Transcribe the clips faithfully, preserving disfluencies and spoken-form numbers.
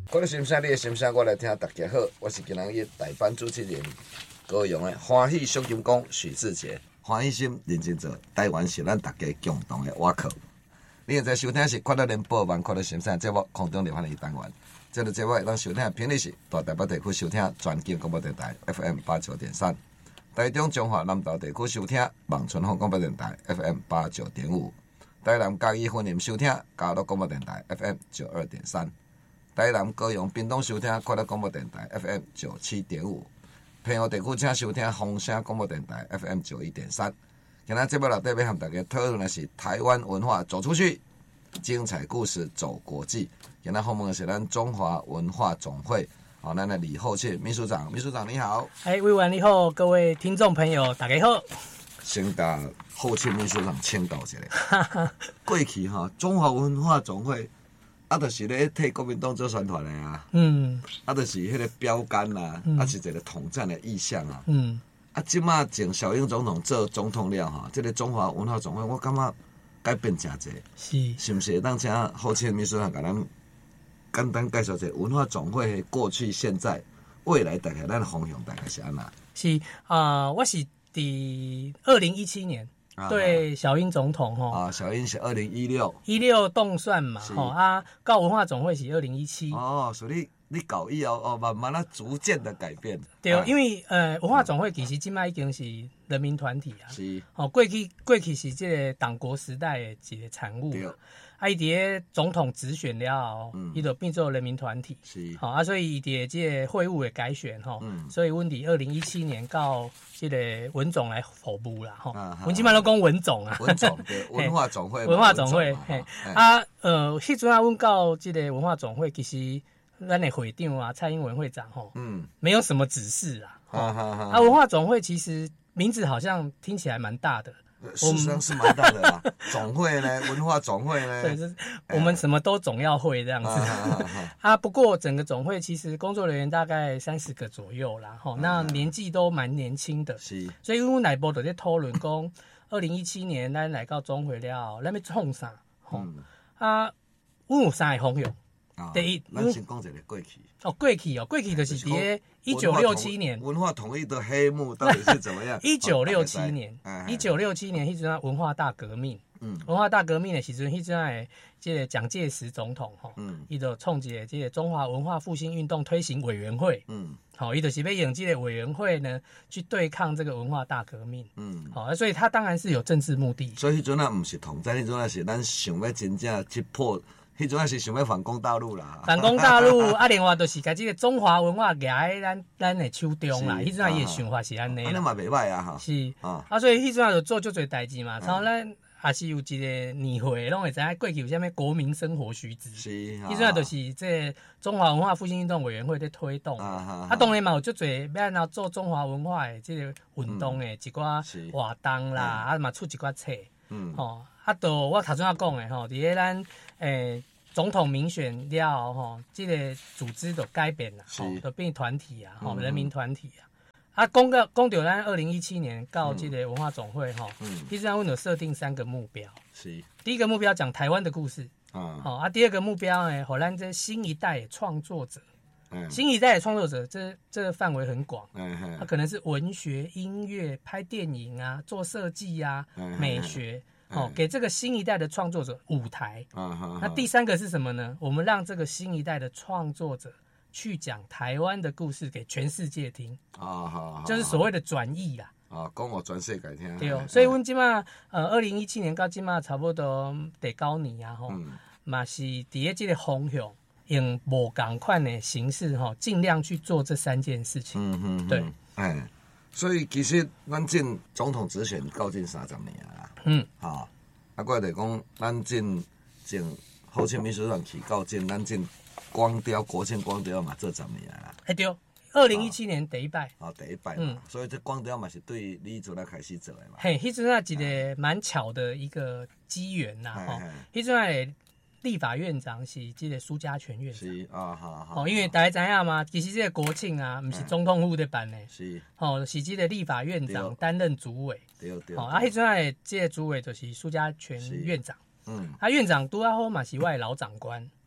我的心声，你的心声，我来听。大家好，我是今日代班主持人高雄的欢喜小金工许志杰。欢喜心认真做，台湾是咱大家共同的瓦靠。你现在收听是快乐联播网快乐心声节目空中流行的单元。这个节目咱收听的频率是大台北地区收听全景广播电台 F M 八九点三，台中中华南投地区收听望春风广播电台 F M 八九点五，台南嘉义分林收听嘉乐广播电台 F M 九二点三。台南高雄屏东收听快乐广播电台 F M 九七点五，澎湖地区请收听风声广播电台 F M 九一点三。今天节目内底要和大家讨论的是台湾文化走出去，精彩故事走国际。今天访问的是咱中华文化总会，好、哦，咱的李厚庆秘书长，秘书长你好。 哎，委员你好，各位听众朋友大家好。 先甲厚庆秘书长请教一下，过去哈、哦、中华文化总会。啊，就是咧替国民党做宣传的啊，嗯，啊，就是迄个标杆啦，嗯、啊，是一个统战的意向啊，嗯，啊，即马从小英总统做总统了哈，这个中华文化总会，我感觉改变真侪，是，是不是？当请后期秘书长甲咱简单介绍一下文化总会的过去、现在、未来，大概咱的方向大概是安那？ 是啊、呃，我是第二零一七年。对小英总统吼啊，小英是二零一六一六动算嘛吼啊，搞文化总会是二零一七哦，所以你搞以后哦，慢慢啊逐渐的改变。 对，啊、因为呃文化总会其实现在已经是人民团体啊，是哦，过去过去是这个党国时代的一个产物。对。啊，伊伫总统直选了，伊、嗯、就变做人民团体，是，好、哦、啊，所以伊伫这个会务的改选吼，嗯、所以阮伫二零一七年到这个文总来服务啦，吼、啊，阮即摆都讲文总啊， 文总对文化总会， 文化总会，嘿，啊，呃，迄阵啊，阮到这个文化总会，其实咱的会长啊，蔡英文会长吼，嗯，没有什么指示啊，啊啊，文化总会其实名字好像听起来蛮大的。 事实上是蛮大的啦，总会呢，文化总会呢， 对，就是我们什么都总要会这样子。啊, 啊，不过整个总会其实工作人员大概三十个左右啦，哈、嗯，那年纪都蛮年轻的，是。所以我们内部就在讨论讲，二零一七年咱来到总会了，咱要创啥？嗯、啊，我有三个方向。 哦、第一，咱先讲一个过去。 哦，过去哦，过去就是伫一九六七年文化统一的黑幕到底是怎么样？ 一九六七年，一九六七年，迄阵啊文化大革命，嗯，文化大革命的时阵，迄阵啊这个蒋介石总统吼，嗯，伊就创一个这个中华文化复兴运动推行委员会，嗯，好，伊就是要用这个委员会呢去对抗这个文化大革命，嗯，好，所以他当然是有政治目的。 所以迄阵啊，不是统战，迄阵啊是咱想要真正去破。迄阵是想要反攻大陆啦， 反攻大陆啊！另外就是甲这个中华文化夹在咱咱的手中啦。迄阵伊的想法是安尼啦。安尼嘛袂歹啊哈。 是啊，啊所以迄阵就做足侪代志嘛。然后咱也是有一个年会，拢会知影过去有啥物国民生活须知。是。迄阵就是这中华文化复兴运动委员会在推动。啊啊当然嘛有足侪要安怎做中华文化的这个运动的一寡活动啦，啊嘛出一寡册。嗯。吼。啊，都我头先啊讲的吼，伫咧咱诶总统民选了吼，这个组织都改变啦，吼，都变团体啊，吼、嗯，人民团体啊。啊，讲到讲到咱二零一七年到这个文化总会吼，嗯，其实咱有设定三个目标，是第一个目标讲台湾的故事，啊，好啊，第二个目标呢，互咱这新一代的创作者，嗯，新一代的创作者，这这个范围很广，嗯哼，它、啊、可能是文学、音乐、拍电影啊，做设计啊，嗯、美学。哦，给这个新一代的创作者舞台。啊、那第三个是什么呢？我们让这个新一代的创作者去讲台湾的故事给全世界听。啊，好，就是所谓的转译啦。 啊，讲我全世界听。 对哦，所以我们今嘛，呃，二零一七年到今嘛，差不多第九年啊，吼、嗯，嘛是伫咧这个方向，用无同款的形式吼，尽量去做这三件事情。嗯嗯，对， 哎。所以其实咱进总统直选到近三十年啦，嗯，哈，啊，我来讲，咱进进后勤秘书长去到近，咱进光雕国庆光雕嘛，做十年啦。 哎对，二零一七年第一摆。 哦，第一摆嘛，嗯、所以这光雕嘛是对你做来开始做的嘛。 嘿，迄阵啊一个蛮巧的一个机缘呐，吼，迄阵啊。立法院长是这个苏家全院长，是啊，好好。哦，因为大家知影嘛，其实这个国庆啊，不是总统府在办的，是，哦，是这个立法院长担任主委，对对。哦，啊，迄阵啊，这个主委就是苏家全院长，嗯，啊，院长拄啊好嘛是我的老长官，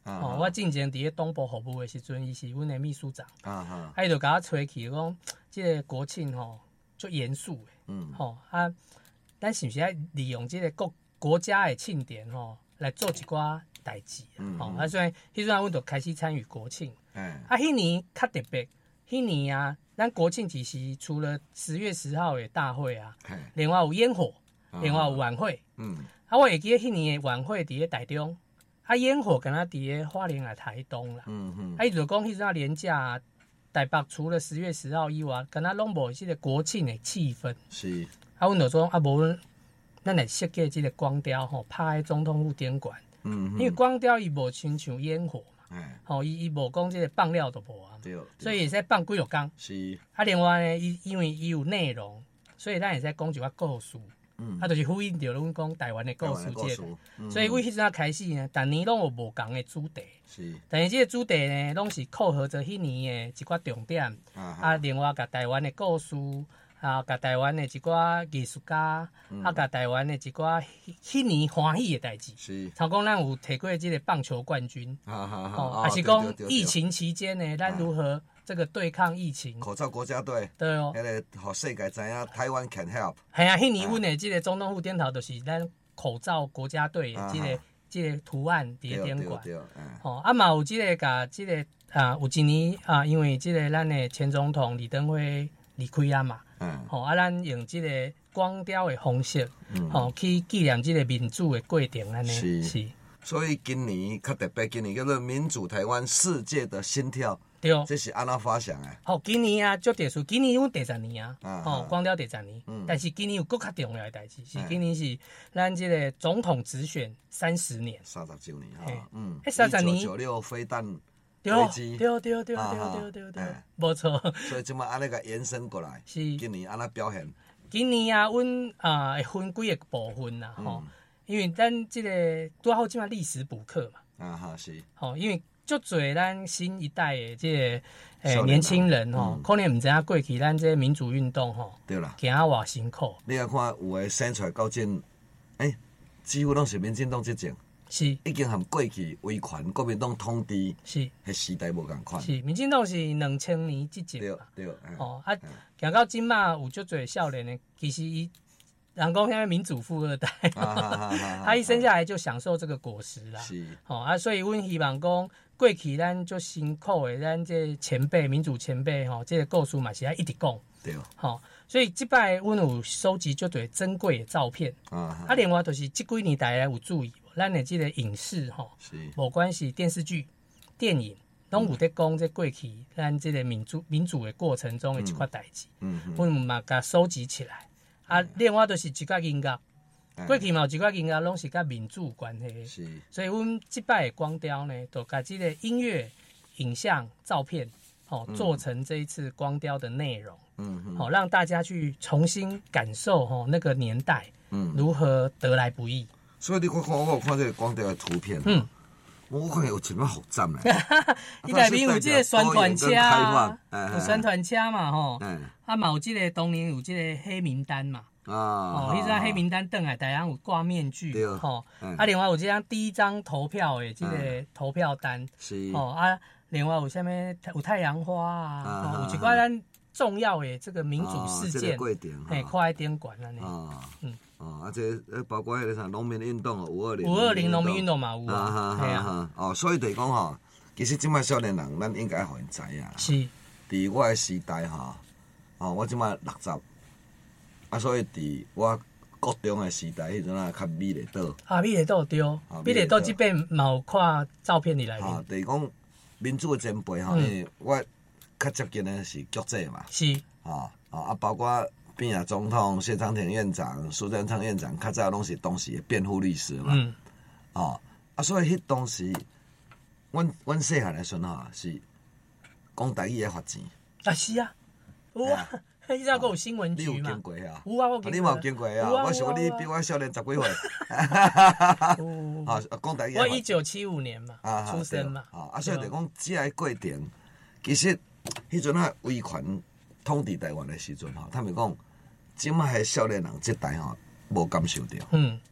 啊哦，我进前伫咧东部服务的时阵，伊是阮的秘书长， 啊哈， 啊，伊就甲我吹起讲，即个国庆吼足严肃的， 嗯， 吼啊，咱是毋是爱利用即个国国家的庆典吼来做一寡代志啊？ 嗯吼啊，所以迄阵阮就开始参与国庆。 哎， 啊，迄年较特别，迄年啊，咱国庆其实除了十月十号的大会啊， 嘿， 另外有烟火，另外有晚会。 嗯， 啊，我会记得迄年的晚会伫咧台中，啊，烟火敢若伫咧花莲啊台东啦。 嗯嗯， 啊，伊就讲迄阵啊连假啊，台北除了十月十号以外，敢若拢无即个国庆的气氛。 是， 啊，阮就说啊，无咱来设计即个光雕吼，拍喺总统府典馆， 嗯， 因为光雕伊无亲像烟火嘛， 哎， 吼，伊伊无讲即个放料都无啊， 对， 所以会使放几落工。 是， 啊，另外呢，伊因为伊有内容，所以咱会使讲一寡故事。 嗯， 啊，就是呼应着阮讲台湾的故事节， 嗯所以阮迄阵啊开始呢，逐年拢有无共的主题， 是， 但是即个主题呢，拢是扣合着迄年的一寡重点， 啊啊，另外甲台湾的故事，啊，甲台湾的一寡艺术家， 嗯啊，甲台湾的一寡迄迄年欢喜的代志。 是， 像讲咱有摕过即个棒球冠军， 哈哈哈， 哦，还是讲疫情期间呢，咱如何这个对抗疫情？ 口罩国家队， 对哦， 迄个互世界知影台湾 can help。 系啊，迄年阮的即个总统府顶头就是咱口罩国家队的即个即个图案伫咧顶馆。 对对，嗯， 哦，啊嘛有即个甲即个啊，有一年啊，因为即个咱的前总统李登辉离开啊嘛， 嗯， 吼啊，咱用即个光雕的方式， 嗯吼去纪念即个民主的过程安尼。 是是， 所以今年较特别，今年叫做民主台湾世界的心跳， 对。 这是安怎发想的？ 好，今年啊，足特殊，今年阮第十年啊， 啊吼、光雕第十年， 嗯但是今年有更较重要的代志，是哎今年是咱即个总统直选三十年。 三十周年嘿哈，嗯， 哎三十年九九六飞弹对危机， 对对对啊对对对对哎， 无错。 所以即马安尼个延伸过来， 是今年安怎表现？ 今年啊，阮啊会分几个部分啦，吼、因为咱即、个拄好即马历史补课嘛， 啊哈是， 吼，因为足侪咱新一代的即、个诶、 少年人年轻人吼， 嗯可能毋知影过去咱这民主运动吼， 对啦。 行啊偌辛苦， 你啊看有诶生出来到今，诶、几乎拢是民进党执政， 是已经含过去威权国民党统治是迄时代无共款。 是，民进党是两千年执政对嘛， 对，嗯哦啊，行到今嘛有足侪少年的，其实伊人讲现在民主富二代， 啊哈哈哈他一生下来就享受这个果实啦。 是， 吼、啊，所以阮希望讲，过去咱足辛苦的，咱这前辈民主前辈吼，这个故事嘛是要一直讲。 对， 吼、所以即摆阮有收集足侪珍贵的照片， 啊啊，另外就是即几年大家有注意，咱的即个影视吼， 是， 无关系电视剧、电影，拢有在讲这过去咱这个民主民主的过程中的一寡代志， 嗯嗯， 阮嘛甲收集起来。啊，另外就是一寡音乐，过去嘛有一寡音乐拢是甲民主有关系的， 是， 所以阮即摆的光雕呢，就甲即个音乐、影像、照片，哦，做成这一次光雕的内容， 嗯嗯好、让大家去重新感受吼、那个年代嗯， 如何得来不易。 所以你看看我有看这个光雕的图片， 嗯， 我看有真么复杂呢。 伊内面有即个宣传车啊，有宣传， 传车嘛吼， 哎啊嘛有即个当年有即个黑名单嘛， 啊， 哦，迄张黑名单登来，大家有挂面具对， 吼， 嗯啊另外有即张第一张投票的即个投票单， 是， 哦啊，另外有啥物有太阳花啊， 啊哦有一寡咱重要的这个民主事件哦这个，过程， 嘿， 哈看在顶管安尼。 啊， 嗯， 哦，啊，这呃包括迄个啥农民运动哦，五二零， 五二零农民运动嘛有啊哈啊，嘿啊， 哈哈，哦，所以就是讲吼，其实即摆少年人，咱应该互因知影， 是， 伫我的时代吼，哦，我即摆六十，啊，所以伫我国中的时代，迄阵啊较美丽岛， 啊，美丽岛对，美丽岛即边嘛有看照片里来吼， 面， 就是讲民主的前辈吼，因为我较接近的是局者嘛， 是， 啊啊，包括边啊总统、谢长廷院长、苏贞昌院长，较早拢是当时的辩护律师嘛。 嗯， 哦，啊，所以迄当时，阮阮细汉的时阵吼，是讲台语的发钱， 啊是啊，有啊，迄阵还有新闻你有局嘛经，过啊？ 有啊，我啊你嘛有经过啊？ 有啊我想讲你有啊比我少年十几岁， 有啊，讲台语的我发钱一九七五年嘛啊出生嘛， 啊，啊，所以就讲这个过程，其实迄阵啊威权统治台湾的时阵吼，他们讲，即摆的少年人这代吼无感受到。 嗯，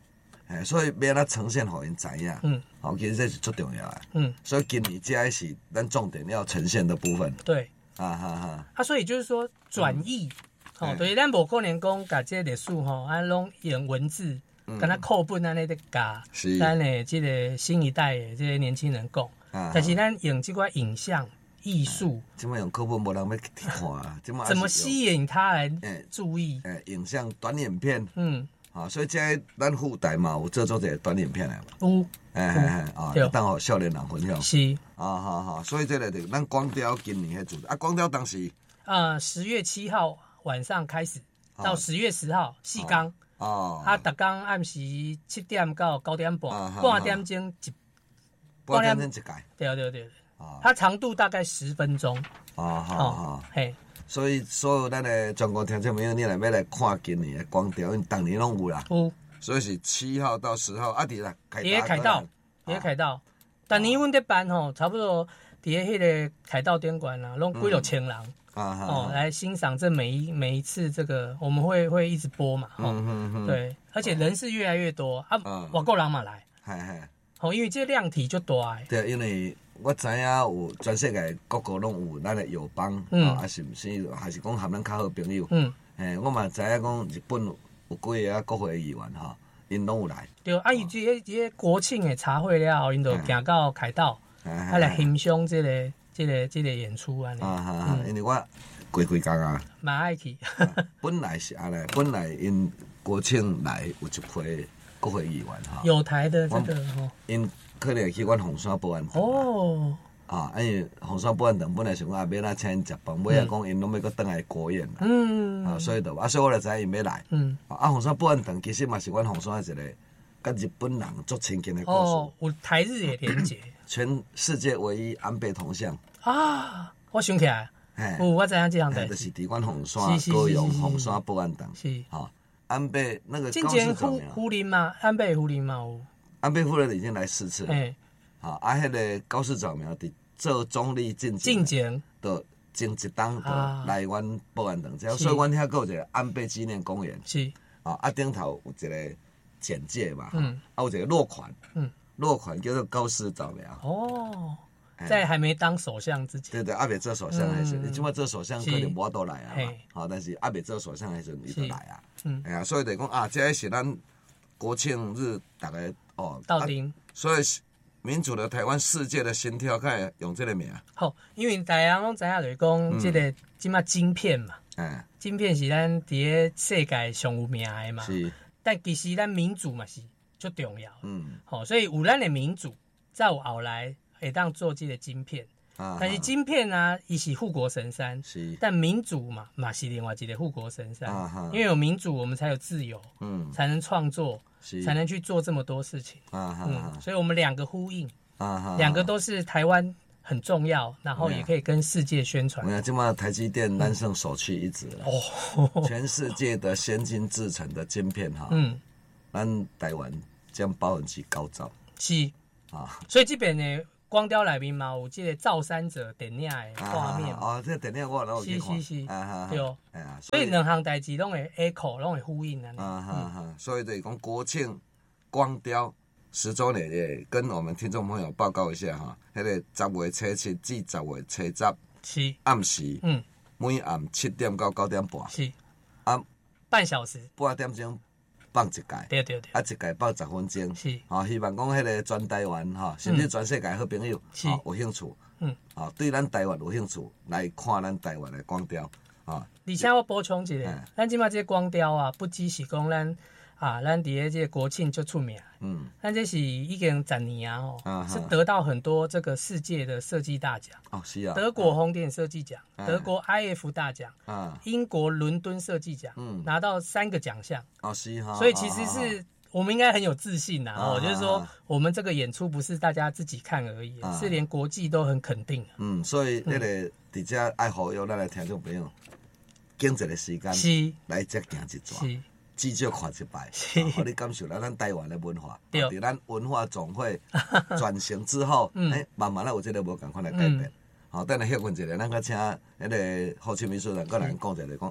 哎，所以要安怎呈现，互因知影。 嗯， 好，其实这是最重要的。 嗯， 所以今年这是咱重点要呈现的部分。 对， 啊哈哈。 啊，所以就是说转译，吼、 嗯， 对，咱无可能讲甲这个历史吼，啊，拢用文字，跟他课本安尼咧教， 是咱的这个新一代的这些年轻人讲， 啊但是咱用这块影像艺术， 即摆用课本无人要看啊，即摆怎么吸引他来哎注意？ 诶影像短影片。 嗯， 啊，所以这咱附带嘛有制作一个短影片来嘛。 有， 哎哎哎，啊， 对当互少年人分享。 是， 啊哈哈，所以这个就咱光雕今年迄主啊，光雕当时呃，十月七号晚上开始，到十月十号细钢。 哦， 啊，逐工暗时七点到九点半， 啊半点钟一， 半点钟一届。 对对对， 啊， 它长度大概十分钟。 啊哈哦哈， 嘿， 所以所有咱的全国听众朋友，你若要来看今年的光雕，因当年拢有啦。 有， 所以是七号到十号，啊，伫啦， 伫咧凯道，伫咧凯道，但年阮伫办吼，差不多伫咧迄个凯道展馆啦，拢几落千人。 啊哈， 哦，来欣赏这每一每一次这个，我们会会一直播嘛，哦， 嗯哼哼， 对，而且人是越来越多啊嗯， 外国人嘛来， 嘿嘿， 哦，因为这量体就大诶， 对，因为我知影有全世界各国拢有咱的友邦， 嗯啊，是毋是，还是讲含咱较好朋友， 嗯， 嘿，我嘛知影讲日本有有几个啊国会议员吼，因拢有来， 对，啊，伊这些这些国庆诶茶会了后，因就行到凯道， 嘿啊来欣赏这个这个这个演出安尼， 啊哈哈，因为我规规工啊， 蛮爱去， 本来是安尼，本来因国庆来有一批国会议员哈， 有台的这个哦， 因可能会去阮红山保安堂哦， 啊，因为红山保安堂本来想讲啊，要哪请因食饭，尾啊讲因拢要搁倒来国宴啦， 嗯， 啊，所以就啊，所以我就知影因要来。 嗯， 啊，红山保安堂其实嘛是阮红山的一个甲日本人足亲近的故事， 哦，有台日也连结全世界唯一安倍铜像， 啊，我想起来， 嘿， 有我知影这样嘿， 代志， 就是伫阮红山是是是高雄是是红山保安堂， 是。 啊，安倍那个高进前胡市早苗， 胡林嘛，安倍胡林嘛有， 安倍夫人已经来四次了， 哎， 啊，啊，迄个高市早苗伫做总理进进前， 前就前一档就啊来阮保安堂，这样， 是所以阮遐还有一个安倍纪念公园， 是， 啊，啊顶头有一个简介嘛， 嗯啊有一个落款， 嗯， 落款叫做高市早苗。 哦， 嘿在还没当首相之前， 对对，阿未做首相迄时， 嗯你即摆做首相可能无倒来啊嘛嘿， 好，但是阿未做首相迄时，伊就来啊。 嗯， 哎呀，所以就讲啊，这是咱国庆日大概哦，啊到丁， 所以民主的台湾世界的心跳，看会用这个名， 好，因为大家拢知影就是讲，这个即马晶片嘛， 哎， 晶片是咱伫咧世界上有名的嘛， 是， 但其实咱民主嘛是最重要的， 嗯， 好，所以有咱的民主，在有后来会当做这个晶片， 啊， 但是晶片啊，伊是护国神山。 是， 但民主嘛，嘛是另外一个护国神山， 啊哈因为有民主，我们才有自由， 嗯， 才能创作， 是， 才能去做这么多事情。 啊哈嗯，所以我们两个呼应， 啊哈， 两个都是台湾很重要，然后也可以跟世界宣传我。看即马台积电咱算首屈一指了， 哦， 全世界的先进制成的晶片哈， 嗯， 咱台湾将百分之九十是， 啊。 所以这边呢，光雕内面嘛有这个造山者电影的画面嘛， 哦，这个电影我有去看， 是是是啊哈， 对哦， 哎呀， 所以两项代志拢会 echo，拢会呼应啊。 啊哈哈，所以就是讲国庆光雕十周年也跟我们听众朋友报告一下哈，迄个十月初七至十月初十是， 暗时， 嗯， 每暗七点到九点半， 是， 啊， 半小时， 半点钟放一届， 对对对， 啊，一届放十分钟， 是， 啊，希望讲迄个全台湾哈，甚至全世界好朋友， 是啊，有兴趣， 嗯， 啊，对咱台湾有兴趣来看咱台湾的光雕，啊， 而且我补充一个嗯， 咱即马这个光雕啊，不只是讲咱啊，咱伫咧这个国庆就出名， 嗯， 咱这是已经十年啊吼， 啊哈是得到很多这个世界的设计大奖， 哦，是啊， 德国红点设计奖、 嗯德国 I F 大奖、 啊， 英国伦敦设计奖， 嗯拿到三个奖项， 哦是哈， 所以其实哦哦是。我们应该很有自信呐、 啊哦，就是说啊我们这个演出不是大家自己看而已， 啊是连国际都很肯定。 嗯，所以迄个伫遮爱呼吁咱的听众朋友，经一个时间是来遮行一转， 是至少看一摆， 是互你感受咱咱台湾的文化。 对伫咱文化总会转型之后， 嗯哎，慢慢啊有这个无共款的改变。好，等下休困一下，咱搁请迄个胡青秘书长，搁来讲一下，讲啊，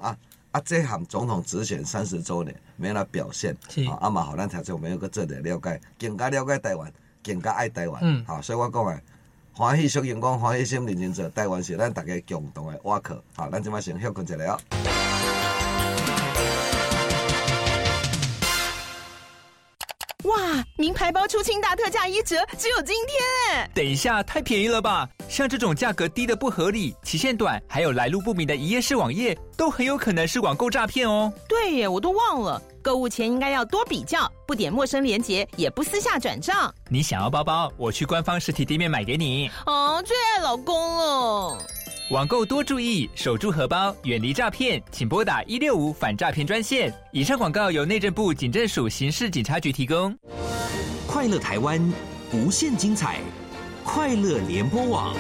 啊，这项总统直选三十周年，免来表现，啊，啊嘛，互咱听众朋友个做点了解，更加了解台湾，更加爱台湾，嗯，好，所以我讲诶，欢喜小阳光，欢喜心，认真做，台湾是咱大家共同诶瓦壳，好，咱即摆先休困一下哦。 哇，名牌包出清大特价一折，只有今天哎！ 等一下，太便宜了吧？像这种价格低的不合理、期限短，还有来路不明的一页式网页，都很有可能是网购诈骗哦。 对耶，我都忘了，购物前应该要多比较，不点陌生连结，也不私下转账。 你想要包包，我去官方实体店面买给你。 哦，最爱老公了。 网购多注意，守住荷包，远离诈骗，请拨打一六五反诈骗专线。以上广告由内政部警政署刑事警察局提供。 快乐台湾，无限精彩，快乐联播网。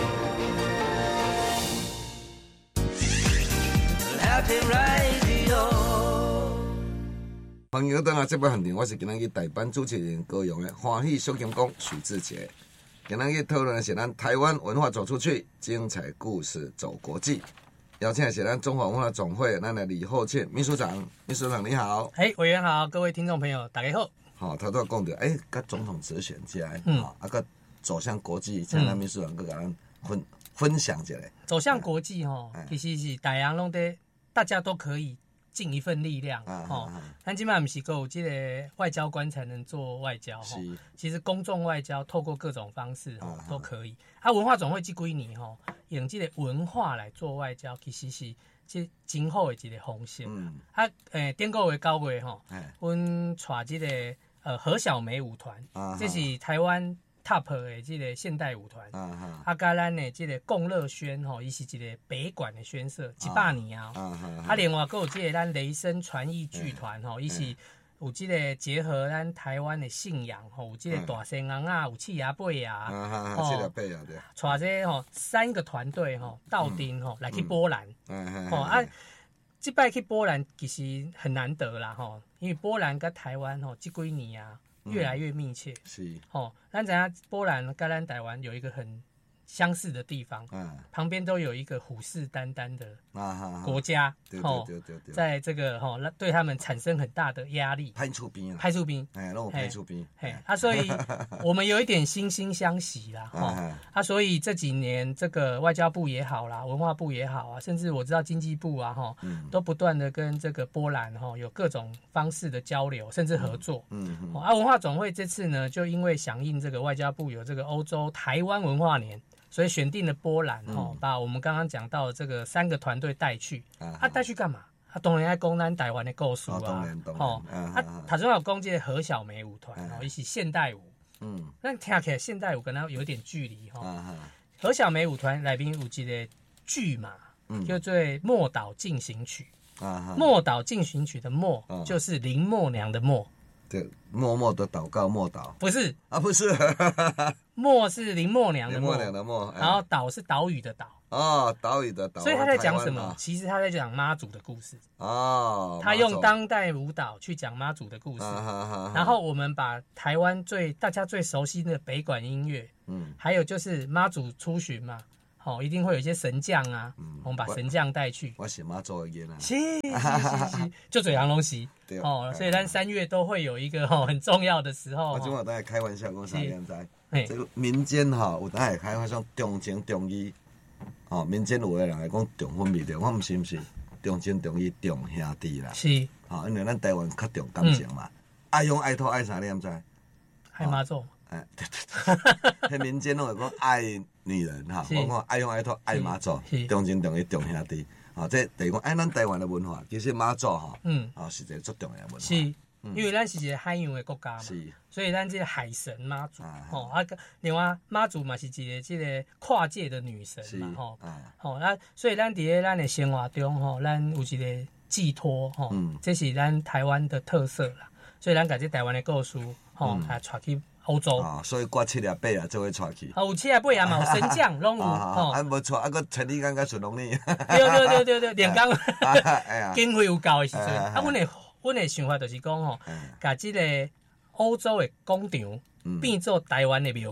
欢迎回到这部现场，我是今日代班主持人高雄的欢喜小金工许志杰。今日讨论的是咱台湾文化走出去，精彩故事走国际。邀请的是咱中华文化总会咱的李厚庆秘书长，秘书长你好。 哎，委员好，各位听众朋友大家好。 好，头拄讲到，哎，甲总统直选起来，嗯，啊，个走向国际，请咱秘书长佮咱分分享一下。 走向国际吼，其实是大家拢得，大家都可以尽一份力量吼。咱今晚不是够有这个外交官才能做外交吼，其实公众外交透过各种方式吼都可以。啊，文化总会这几年吼，用这个文化来做外交，其实是这真好的一个方式。嗯，啊，诶，顶个月九月吼，阮带这个。呃，何小梅舞团，啊、这是台湾 top 的这个现代舞团。啊啊，甲咱的这个共乐轩吼，伊是一个北管的轩社，一百年啊。啊啊，另外还有这个咱雷声传艺剧团吼，伊是有这个结合咱台湾的信仰吼，有这个大仙翁啊，有七爷八爷啊， 哦，七爷八爷对。 带这吼三个团队吼，到丁吼来去波兰。嗯吼啊。这摆去波兰其实很难得啦吼，因为波兰跟台湾吼这几年啊越来越密切。是。吼，咱知影波兰跟咱台湾有一个很相似的地方，嗯，旁边都有一个虎视眈眈的国家， 吼，对对对， 在这个吼，对他们产生很大的压力。 派出兵啊， 派出兵， 哎，让我派出兵， 嘿，啊，所以我们有一点惺惺相惜啦，吼，啊，所以这几年这个外交部也好啦，文化部也好啊，甚至我知道经济部啊，哈，都不断的跟这个波兰哈有各种方式的交流，甚至合作，嗯嗯，啊，文化总会这次呢，就因为响应这个外交部有这个欧洲台湾文化年。所以选定了波兰哈、嗯，把我们刚刚讲到的这个三个团队带去，啊，啊带去干嘛？啊，当然要讲咱台湾的故事啊，哦，啊，他主要讲这个何小梅舞团哦，伊是现代舞，嗯，咱听起来现代舞跟它有点距离哈、哦。何小梅舞团内面有一个剧嘛，嗯、叫做《默祷进行曲》啊，《默祷进行曲》的默、啊、就是林默娘的默。 对，默默的祷告，默祷不是啊，不是， 默是林默娘的默， 林默娘的默， 然后岛是岛屿的岛。 哦，岛屿的岛。 所以他在讲什么？啊、其实他在讲妈祖的故事。哦，他用当代舞蹈去讲妈祖的故事。啊、然后我们把台湾最大家最熟悉的北管音乐，嗯，还有就是妈祖出巡嘛。好、哦，一定会有一些神将啊，嗯、我们把神将带去。 我是妈祖的囡啊， 是是是是，就嘴洋龙席。对哦，所以咱三月都会有一个哦很重要的时候。 我今晚在开玩笑讲啥样子？这个民间哈，有当然开玩笑重情重义，哦，民间有的人来讲重婚蜜的，我唔是唔是重情重义重兄弟啦。是，哦，因为咱台湾较重感情嘛，爱用爱托爱啥你唔知？ 爱妈祖。 哎，对对对，喺民间拢会讲爱女人哈，我讲爱用爱托爱妈祖，重情重义重兄弟，啊，这等于讲爱咱台湾的文化，其实妈祖哈，嗯，啊是一个最重要的文化， 是，因为咱是一个海洋的国家嘛，是，所以咱这个海神妈祖，吼啊，另外妈祖嘛是一个这个跨界的女神嘛，吼，吼，那所以咱伫咧咱的生活中吼，咱有一个寄托吼，这是咱台湾的特色啦，所以咱把这台湾的故事吼，啊带去。欧洲啊，所以挂七廿八啊，就会带去。 啊，有七廿八啊嘛，有神将拢有吼。啊，无错，啊个千里眼甲顺龙呢。 对对对对对，连江经费有够的时阵，啊，阮的阮的想法就是讲吼，甲即个欧洲的广场变做台湾的庙口，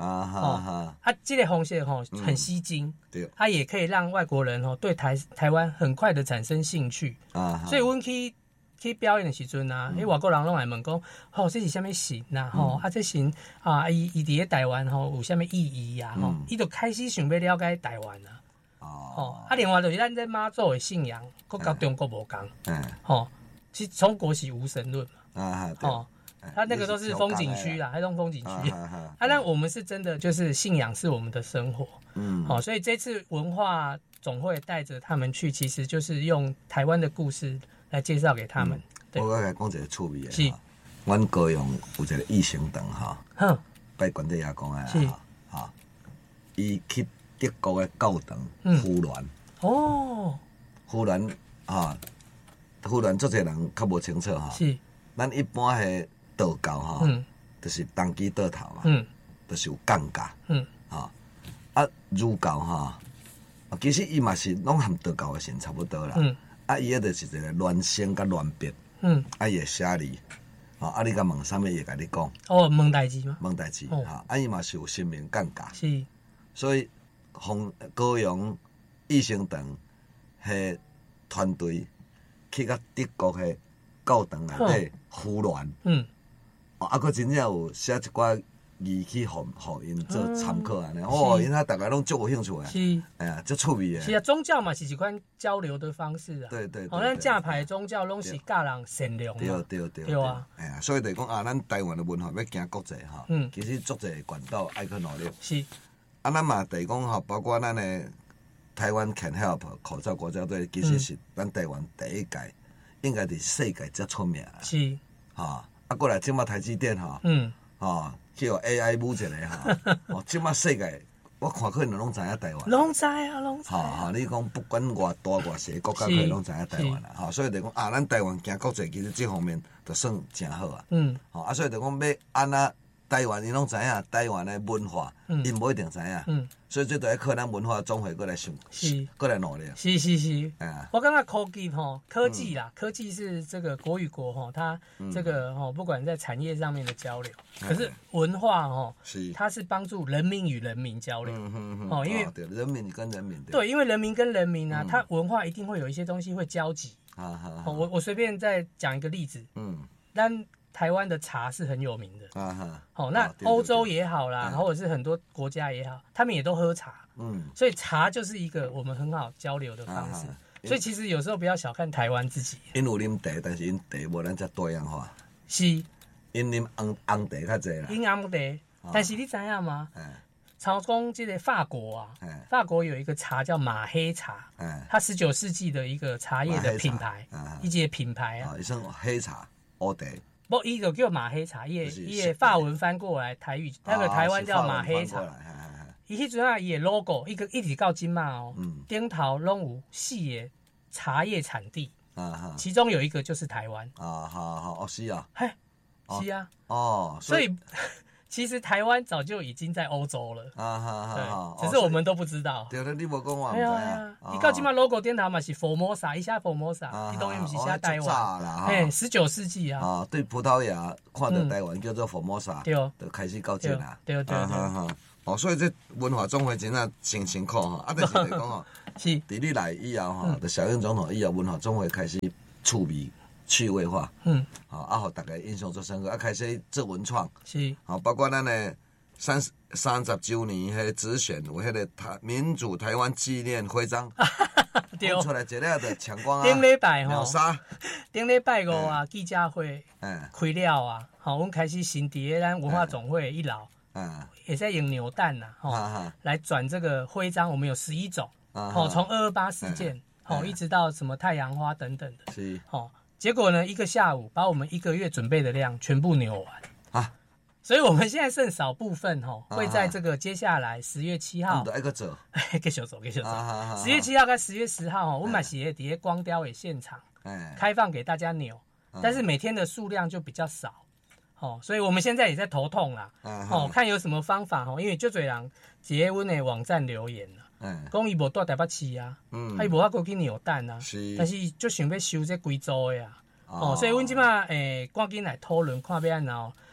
啊哈哈， 啊，这个方式吼很吸睛， 对， 它也可以让外国人吼对台台湾很快的产生兴趣，啊，所以阮去去表演的时阵啊，迄外国人拢来问讲，吼这是啥物神呐？吼啊这神啊，伊伊伫咧台湾吼有啥物意义啊？吼，伊就开始想要了解台湾啊。哦，啊，另外就是咱在妈祖的信仰，佮甲中国无共，嗯，吼，其实中国是无神论嘛，啊，哦，他那个都是风景区啦，还种风景区，啊，那我们是真的就是信仰是我们的生活，嗯，好，所以这次文化总会带着他们去，其实就是用台湾的故事来介绍给他们。 我我来讲一个趣味的，是，阮高雄有一个义兴堂哈，哼，拜关帝爷公的啦，哈，伊去。德国的教堂呼兰哦，呼兰啊，呼兰足侪人较无清楚哈。是，咱一般的道教哈，嗯，就是当机倒头嘛，嗯，就是有降价，嗯，啊，啊儒教哈，其实伊嘛是拢含道教的神差不多啦，嗯，啊伊迄就是一个乱生甲乱别，嗯，啊伊会写字，啊啊你甲问啥物伊会甲你讲， 哦问代志吗？ 问代志，哈，啊伊嘛是有神明降价， 是， 所以。从高雄义兴堂迄团队去到德国迄教堂内底呼兰，嗯，啊，佫真正有写一寡字去互互因做参考安尼，哦，因他大家拢足有兴趣啊，是，哎呀，足趣味诶。 是啊，宗教嘛是一款交流的方式啊。 对对。 好，咱正牌宗教拢是教人善良嘛。 对对对。 对啊。 哎呀，所以就讲啊，咱台湾的文化要行国际哈，嗯，其实足侪管道爱去努力。是。啊，咱嘛就是讲吼，包括咱的台湾 Can Help 口罩国家队，其实是咱台湾第一届，应该是世界最出名啦。是，哈，啊，过来即马台积电哈，嗯，哈，去用 A I 舞一个哈，哦，即马世界我看可能拢知影台湾。 拢知啊，拢知。 哈哈，你讲不管偌大偌小国家，可能拢知影台湾啦。哈，所以就讲啊，咱台湾行国际，其实这方面就算真好啊。嗯。好啊，所以就讲要安那。台湾因拢知影台湾的文化，因无一定知影，嗯、所以这都要靠咱文化总会过来想，是过来努力。 是是是，啊、我感觉科技吼，科技啦，嗯、科技是这个国与国吼，它这个吼，不管在产业上面的交流，嗯、可是文化吼，是它是帮助人民与人民交流，嗯嗯嗯、哦，因为、 哦、对人民跟人民对，因为人民跟人民啊，嗯、它文化一定会有一些东西会交集。啊哈，我我随便再讲一个例子，嗯，但。台湾的茶是很有名的，啊哈，好，那欧洲也好啦，或者是很多国家也好，他们也都喝茶，嗯，所以茶就是一个我们很好交流的方式。所以其实有时候不要小看台湾自己。 因有啉茶，但是因茶无咱遮多样化。 是。 因啉红红茶较济啦。 因红茶，但是你知影吗？超讲这个法国啊，法国有一个茶叫马黑茶，它十九世纪的一个茶叶的品牌，一些品牌啊。 一种黑茶，乌茶。 不，伊就叫马黑茶，伊伊的法文翻过来台语，那个台湾叫马黑茶。伊迄阵啊，伊的 logo 一个一直到今嘛哦，顶头拢有四个茶叶产地，其中有一个就是台湾。啊，好好哦，是啊，嘿，是啊，哦，所以其实台湾早就已经在欧洲了。啊哈哈，对，只是我们都不知道。 对了，你无讲我唔知啊。 伊到今嘛 logo 顶头嘛是 Formosa， 伊写 Formosa， 伊当然唔是写台湾。嘿，十九世纪啊。啊， 对葡萄牙看到台湾叫做 Formosa， 对，就开始搞正啦。 对对对。 哦，所以这文化总会真正真辛苦哈。啊，但是来讲吼，是，伫你来以后吼，就小英总统以后文化总会开始趣味。趣味化，嗯，好，啊，互大家印象最深刻，啊，开始做文创，是，好，包括咱的三十三十周年迄直选有迄个台民主台湾纪念徽章，对，出来一了就抢光啊， 顶礼拜吼， 秒杀， 顶礼拜五啊，记者会，嗯，开了啊，好，阮开始新伫个咱文化总会一楼，嗯，也在用扭蛋呐，吼，来转这个徽章，我们有十一种，哦，从二二八事件，哦，一直到什么太阳花等等的，是，哦。结果呢，一个下午把我们一个月准备的量全部扭完啊！所以我们现在剩少部分吼，会在这个接下来十月七号， 一个走， 继续走，继续走。十月七号跟十月十号吼，我们是伫咧光雕的现场开放给大家扭，但是每天的数量就比较少，哦，所以我们现在也在头痛啦，哦，看有什么方法吼，因为就侪人伫阮的网站留言啦。讲伊无住台北市啊，嗯，啊伊无法过去扭蛋啊，是，但是伊就想要收这贵州的啊，哦，所以阮即马诶赶紧来讨论，看要安怎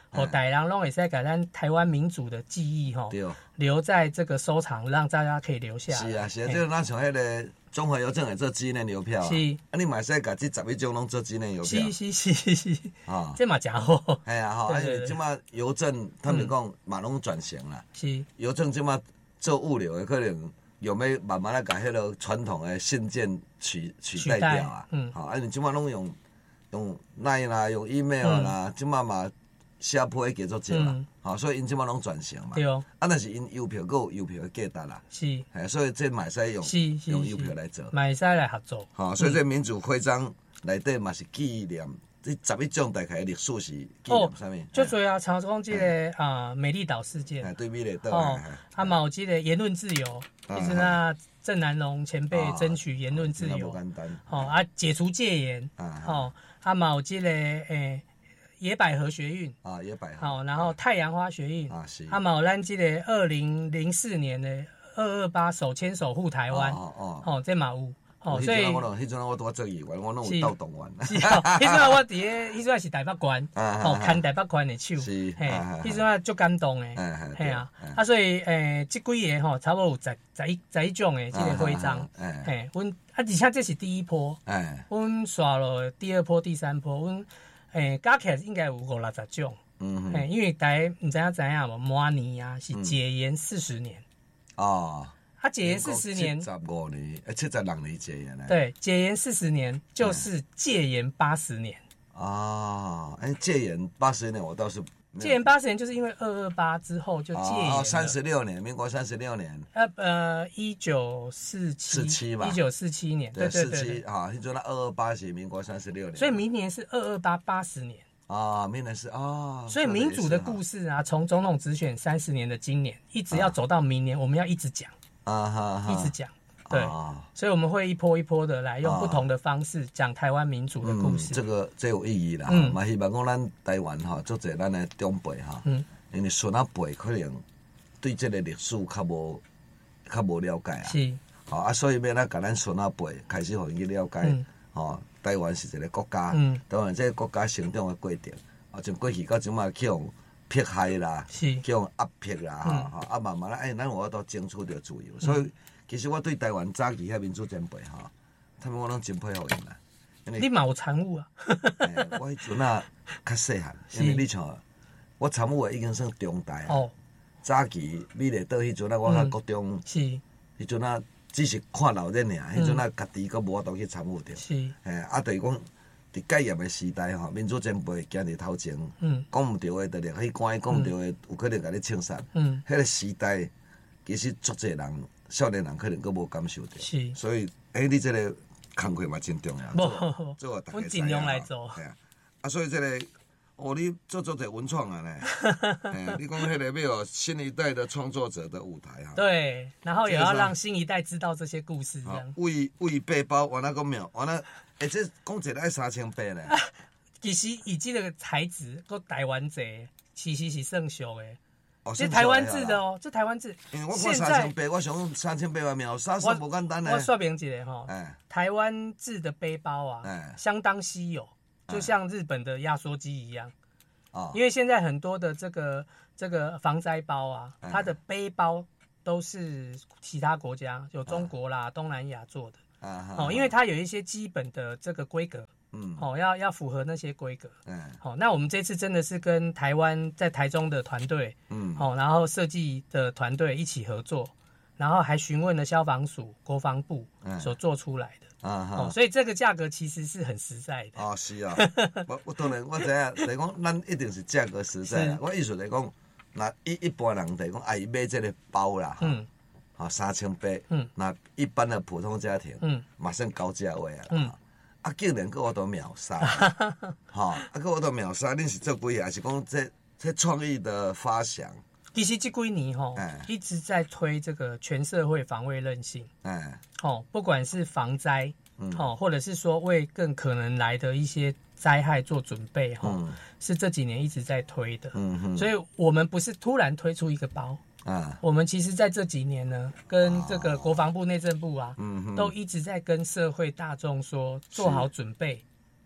后大人拢会使把咱台湾民主的记忆吼，留在这个收藏，让大家可以留下来。 是啊，是啊，就咱像迄个中华邮政会做纪念邮票啊， 是， 啊你嘛使甲这十一种拢做纪念邮票， 是是是是， 啊， 这嘛真好。 系啊，吼，啊你即马邮政他们讲嘛拢转型啦， 是， 邮政即马做物流的可能。有没有慢慢来把迄个传统的信件取取代掉啊？嗯，好，啊，你即马拢用用 Line 啦，用 email 啦，即马嘛写批会叫做少啦，好，所以因即马拢转型嘛。 对哦。 啊，但是因邮票够邮票的价值啦。 是。 哎，所以这嘛使用用邮票来做。 嘛使来合作。 好，所以这民主徽章内底嘛是纪念。这十一种大概历史是纪念啥物？ 就主要常讲这个啊美丽岛事件， 对美丽岛哦，啊嘛有这个言论自由，一直那郑南榕前辈争取言论自由，哦啊解除戒严，哦啊嘛有这个诶野百合学运啊野百合， 好，然后太阳花学运啊是， 啊嘛有咱这个二零零四年的二二八手牵手护台湾，哦哦，哦这嘛有。 哦，所以我迄阵我拄啊做议员，我拢有斗动员。 是啊，迄阵我伫咧，迄阵是台北县，哦，牵台北县的手， 是， 嘿，迄阵啊足感动诶，嘿啊，啊所以诶，即几个吼，差不多有十十一十一种诶，即个徽章，嘿，阮啊而且这是第一波，哎，阮刷了第二波、第三波，阮诶加起来应该有五六十种，嗯，嘿，因为大家毋知影知影无，明年啊是戒严四十年，哦。他戒严四十年， 七十五年，呃，七十六年戒严呢。 对，戒严四十年就是戒严八十年。 啊，哎，戒严八十年我倒是。 戒严八十年就是因为二二八之后就戒严。 哦，三十六年，民国三十六年。 呃呃，一九四七。 四七吧。 一九四七年，对对对。 四七啊，你说那二二八是民国三十六年。 所以明年是二二八八十年。 啊，明年是啊。 所以民主的故事啊，从总统直选三十年的今年，一直要走到明年，我们要一直讲。啊哈，一直讲，对，所以我们会一波一波的来用不同的方式讲台湾民主的故事。 这个这有意义啦，嘛希望讲咱台湾哈，做者咱的长辈哈，因为孙仔辈可能对这个历史较无较无了解啊，是，好啊，所以要咱甲咱孙仔辈开始互伊去了解，吼，台湾是一个国家，台湾这个国家成长的过程，啊，从过去到即马去用。迫害啦，叫用压迫啦，哈、嗯，啊慢慢啦，哎，咱我都争取到自由，嗯、所以其实我对台湾早期遐民主前辈哈，他们我拢真佩服因啦。 你嘛有参与啊？ 欸、我迄阵啊较细汉，因为你像我参与的已经算中大啊。哦。早期美丽岛迄阵啊，我较国中。嗯、是。迄阵啊，只是看老人尔，迄阵啊，家己佫无法度去参与着。是。诶，啊，就是讲。伫戒严的时代吼，民主前辈行伫头前，讲毋对的，就连去关；讲毋对的，有可能甲你清杀。嗯，迄个时代，其实足侪人，少年人可能佫无感受到。是，所以，哎，你这个工课嘛真重要。 无，做我尽量来做。 系啊，啊，所以这个，哦，你做做者文创啊呢？哎，你讲迄个要有新一代的创作者的舞台哈。 对，然后也要让新一代知道这些故事，这样。 为为背包，完了个庙，完了。哎，这讲一个爱三千八呢。 其实以这个材质，个台湾制，其实是算俗的。哦，这台湾制的哦，这台湾制。 因为我看三千八，我想三千八万秒杀算不简单呢。 我说明一下哈，台湾制的背包啊，相当稀有，就像日本的压缩机一样。哦。因为现在很多的这个这个防灾包啊，它的背包都是其他国家，有中国啦、东南亚做的。啊，哦，因为它有一些基本的这个规格，嗯，哦，要要符合那些规格，嗯，好，那我们这次真的是跟台湾在台中的团队，嗯，好，然后设计的团队一起合作，然后还询问了消防署、国防部所做出来的，啊，哦，所以这个价格其实是很实在的。 哦，是啊，我我当然我知影，就是讲咱一定是价格实在，我意思就是讲，那一一般人就是讲爱买这个包啦，嗯。啊，三千八，嗯，那一般的普通家庭，嗯，马上高价位啊，嗯，啊，竟然搁我都秒杀，哈，啊，搁我都秒杀，恁是做几个，还是讲这这创意的发想？ 其实这几年吼，哎，一直在推这个全社会防卫韧性，哎，哦，不管是防灾，嗯，哦，或者是说为更可能来的一些灾害做准备，哈，嗯，是这几年一直在推的，嗯哼，所以我们不是突然推出一个包。啊，我们其实在这几年呢，跟这个国防部、内政部啊，嗯，都一直在跟社会大众说，做好准备，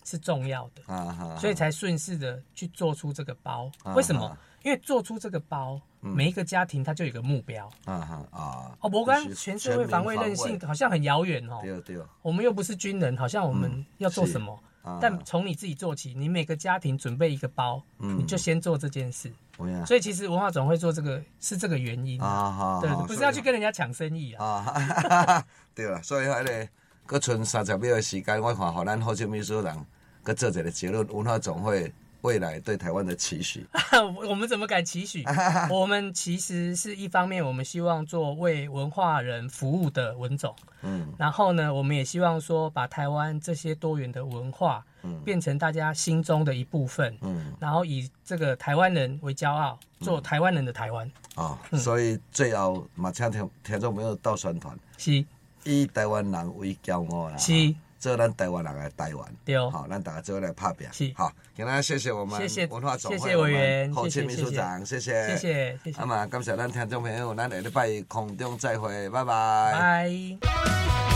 是重要的， 啊哈， 所以才顺势的去做出这个包。 啊为什么？因为做出这个包，嗯、每一个家庭他就有一个目标。 啊哈啊！ 哦，我刚全社会防卫韧性好像很遥远哦。 对对。 我们又不是军人，好像我们要做什么？嗯啊、但从你自己做起，你每个家庭准备一个包，嗯、你就先做这件事。所以其实文化总会做这个是这个原因啊，对，不是要去跟人家抢生意啊。 啊，对啦，所以迄个，搁剩三十秒的时间，我看，互咱后续秘书人，搁做一个结论，文化总会未来对台湾的期许。 我们怎么敢期许？我们其实是一方面，我们希望做为文化人服务的文总，嗯，然后呢，我们也希望说把台湾这些多元的文化，嗯，变成大家心中的一部分，嗯，然后以这个台湾人为骄傲，做台湾人的台湾。 哦，嗯、所以最后嘛，请听听众朋友到宣传， 是以台湾人为骄傲啦， 是。 做咱台湾人的台湾， 对， 好，咱大家做来拍拼，是，好，今天谢谢我们文化总会， 谢谢委员， 后勤秘书长，谢谢， 谢谢，谢谢， 那么感谢咱听众朋友，咱下礼拜空中再会，拜拜， 拜。